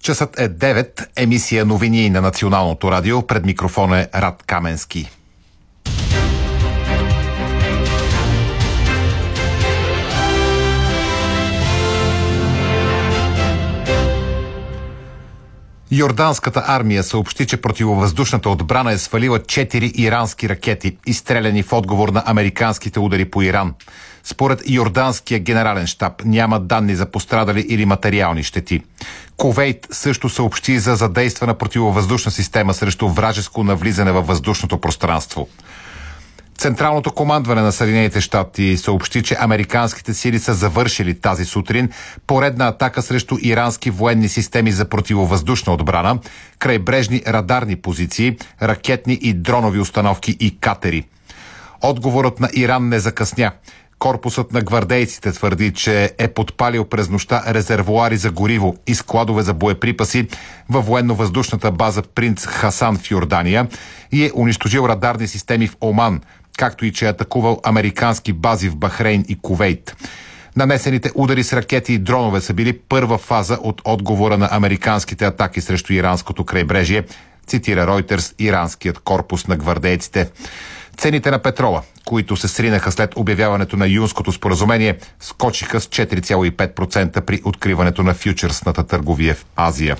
Часът е 9, емисия новини на Националното радио. Пред микрофон е Рад Каменски. Йорданската армия съобщи, че противовъздушната отбрана е свалила 4 ирански ракети, изстреляни в отговор на американските удари по Иран. Според Йорданския генерален щаб няма данни за пострадали или материални щети. Кувейт също съобщи за задействана противовъздушна система срещу вражеско навлизане във въздушното пространство. Централното командване на Съединените щати съобщи, че американските сили са завършили тази сутрин поредна атака срещу ирански военни системи за противовъздушна отбрана, крайбрежни радарни позиции, ракетни и дронови установки и катери. Отговорът на Иран не закъсня. Корпусът на гвардейците твърди, че е подпалил през нощта резервоари за гориво и складове за боеприпаси във военно-въздушната база Принц Хасан в Йордания и е унищожил радарни системи в Оман, както и че е атакувал американски бази в Бахрейн и Кувейт. Нанесените удари с ракети и дронове са били първа фаза от отговора на американските атаки срещу иранското крайбрежие, цитира Ройтерс иранският корпус на гвардейците. Цените на петрола, които се сринаха след обявяването на юнското споразумение, скочиха с 4,5% при откриването на фьючерсната търговия в Азия.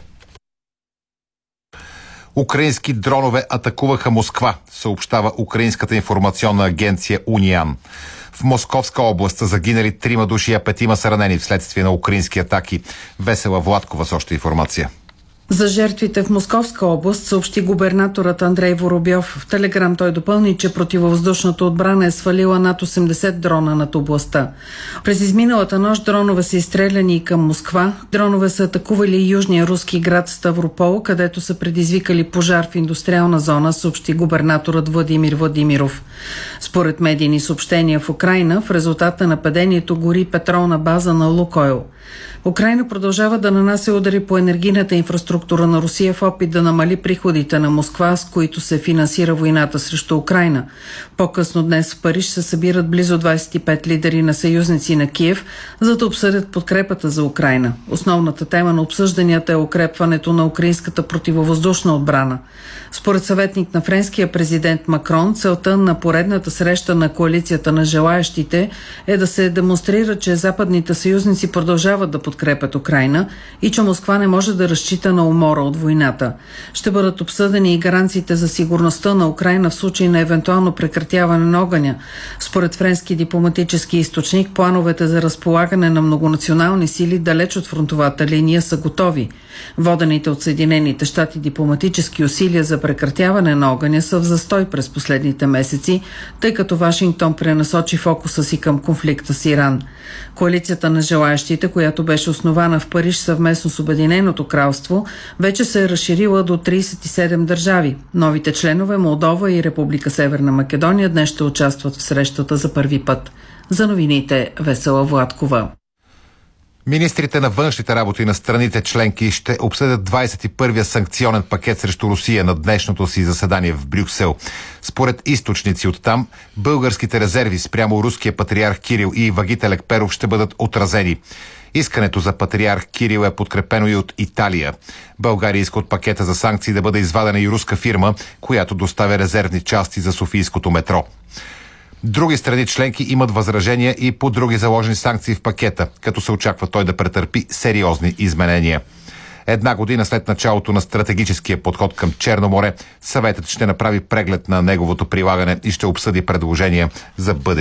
Украински дронове атакуваха Москва, съобщава украинската информационна агенция Униан. В Московска област са загинали 3 души, а 5 са ранени вследствие на украински атаки. Весела Владкова с още информация. За жертвите в Московска област съобщи губернаторът Андрей Воробьов. В Телеграм той допълни, че противовъздушната отбрана е свалила над 80 дрона над областта. През изминалата нощ дронове са изстреляни и към Москва. Дронове са атакували южния руски град Ставропол, където са предизвикали пожар в индустриална зона, съобщи губернаторът Владимир Владимиров. Според медийни съобщения в Украйна, в резултат на нападението гори петролна база на Лукойл. Украйна продължава да нанася удари по енергийната инфраструктура на Русия в опит да намали приходите на Москва, с които се финансира войната срещу Украйна. По-късно днес в Париж се събират близо 25 лидери на съюзници на Киев, за да обсъдят подкрепата за Украйна. Основната тема на обсъжданията е укрепването на украинската противовъздушна отбрана. Според съветник на френския президент Макрон, целта на поредната среща на коалицията на желаящите е да се демонстрира, че западните съюзници продължават да подкрепят Украйна и че Москва не може да разчита на умора от войната. Ще бъдат обсъдени и гаранциите за сигурността на Украйна в случай на евентуално прекратяване на огъня. Според френски дипломатически източник, плановете за разполагане на многонационални сили далеч от фронтовата линия са готови. Водените от Съединените щати дипломатически усилия за прекратяване на огъня са в застой през последните месеци, тъй като Вашингтон пренасочи фокуса си към конфликта с Иран. Коалицията на желаящите, която беше основана в Париж съвместно с Обединеното кралство, вече се е разширила до 37 държави. Новите членове Молдова и Република Северна Македония днес ще участват в срещата за първи път. За новините Весела Владкова. Министрите на външните работи на страните членки ще обсъдят 21-я санкционен пакет срещу Русия на днешното си заседание в Брюксел. Според източници оттам, българските резерви спрямо руския патриарх Кирил и Вагите Лекперов ще бъдат отразени. Искането за патриарх Кирил е подкрепено и от Италия. България иска от пакета за санкции да бъде извадена и руска фирма, която доставя резервни части за софийското метро. Други страни членки имат възражения и по други заложени санкции в пакета, като се очаква той да претърпи сериозни изменения. Една година след началото на стратегическия подход към Черно море, съветът ще направи преглед на неговото прилагане и ще обсъди предложения за бъдеще.